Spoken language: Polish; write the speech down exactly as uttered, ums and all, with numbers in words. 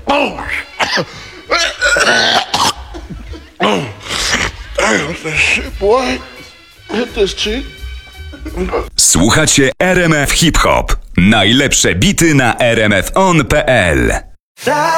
What the shit, boy? Hit this cheek. Słuchacie R M F Hip Hop. Najlepsze bity na r m f on kropka p l.